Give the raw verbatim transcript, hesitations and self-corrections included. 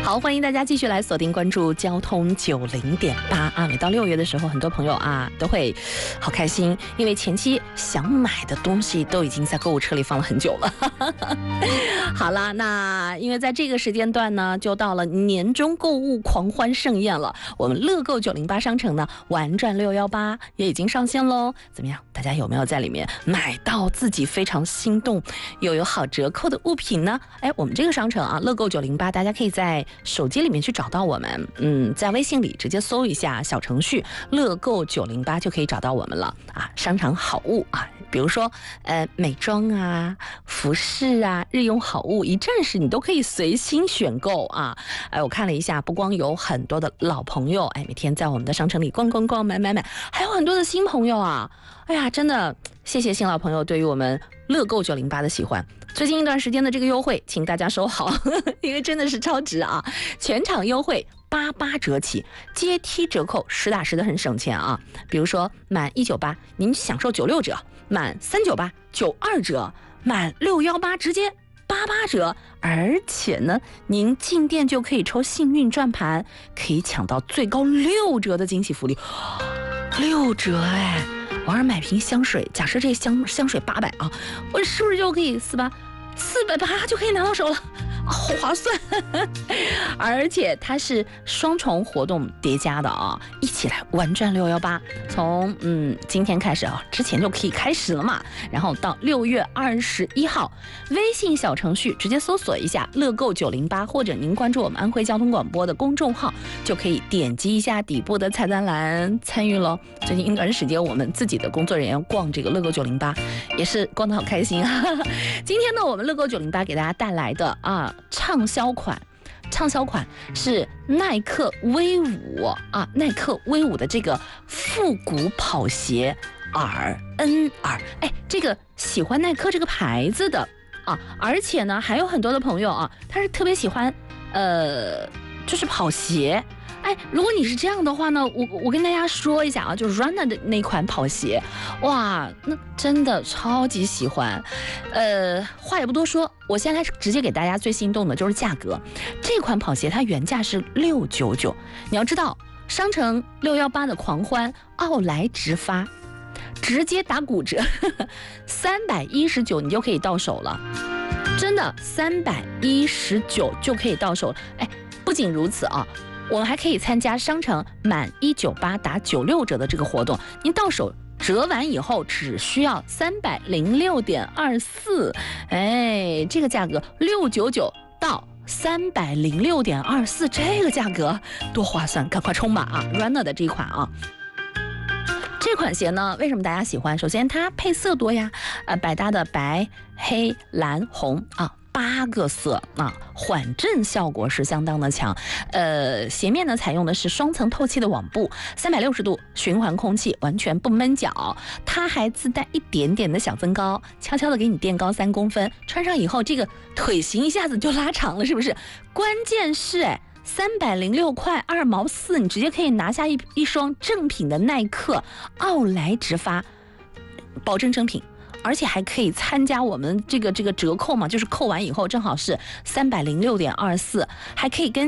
好，欢迎大家继续来锁定关注交通九零点八啊！每到六月的时候，很多朋友啊都会好开心，因为前期想买的东西都已经在购物车里放了很久了。好啦，那因为在这个时间段呢，就到了年终购物狂欢盛宴了。我们乐购九零八商城呢，玩转六一八也已经上线喽。怎么样？大家有没有在里面买到自己非常心动又有好折扣的物品呢？哎，我们这个商城啊，乐购九零八，大家可以在手机里面去找到我们，嗯，在微信里直接搜一下小程序乐购九零八就可以找到我们了啊。商场好物啊，比如说呃美妆啊、服饰啊、日用好物，一站式你都可以随心选购啊。哎，我看了一下，不光有很多的老朋友，哎，每天在我们的商城里逛逛逛、买买买，还有很多的新朋友啊。哎呀，真的谢谢新老朋友对于我们乐购九零八的喜欢。最近一段时间的这个优惠，请大家收好，因为真的是超值啊！全场优惠八八折起，阶梯折扣，实打实的很省钱啊！比如说满一九八，您享受九六折；满三九八，九二折；满六幺八，直接八八折。而且呢，您进店就可以抽幸运转盘，可以抢到最高六折的惊喜福利，六折哎！我要是买瓶香水，假设这香香水八百啊，我是不是就可以四八四百八就可以拿到手了？好划算！而且它是双重活动叠加的啊，一起来玩转六一八。从嗯今天开始啊，之前就可以开始了嘛，然后到六月二十一号，微信小程序直接搜索一下乐购九零八，或者您关注我们安徽交通广播的公众号，就可以点击一下底部的菜单栏参与咯。最近一段时间，我们自己的工作人员逛这个乐购九零八，也是逛得好开心啊。今天呢，我们乐购九零八给大家带来的啊。畅销款，畅销款是耐克威武啊，耐克威武的这个复古跑鞋 R N R， 哎，这个喜欢耐克这个牌子的啊，而且呢，还有很多的朋友啊，他是特别喜欢，呃，就是跑鞋。哎，如果你是这样的话呢，我我跟大家说一下啊，就是 Runner 的那款跑鞋，哇，那真的超级喜欢。呃，话也不多说，我先来直接给大家最心动的就是价格。这款跑鞋它原价是六九九，你要知道，商城六一八的狂欢，奥莱直发，直接打骨折，三百一十九你就可以到手了，真的三百一十九就可以到手了。哎，不仅如此啊。我们还可以参加商城满一九八打九六折的这个活动，您到手折完以后只需要三百零六点二四，哎，这个价格六九九到三百零六点二四，这个价格多划算，赶快冲吧啊 ！Runner 的这款啊。这款鞋呢，为什么大家喜欢？首先它配色多呀，呃，百搭的白、黑、蓝、红啊。八个色啊，缓震效果是相当的强。呃，鞋面呢采用的是双层透气的网布，三百六十度循环空气，完全不闷脚。它还自带一点点的小增高，悄悄的给你垫高三公分。穿上以后，这个腿型一下子就拉长了，是不是？关键是哎，三百零六块二毛四，你直接可以拿下一一双正品的耐克奥莱直发，保证正品。而且还可以参加我们这个这个折扣嘛，就是扣完以后正好是三百零六点二四，还可以跟